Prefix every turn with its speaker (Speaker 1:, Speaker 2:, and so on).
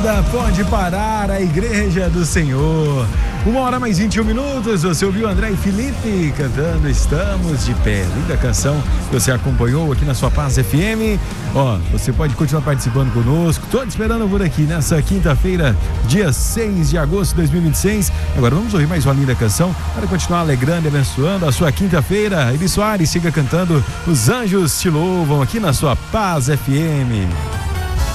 Speaker 1: Nada pode parar a Igreja do Senhor. 1h mais 21 minutos, você ouviu André e Felipe cantando Estamos de Pé. Linda canção que você acompanhou aqui na sua Paz FM. Você pode continuar participando conosco. Tô te esperando por aqui nessa quinta-feira, dia 6 de agosto de 2026. Agora vamos ouvir mais uma linda canção para continuar alegrando e abençoando a sua quinta-feira. Eli Soares, siga cantando Os Anjos Te Louvam aqui na sua Paz FM.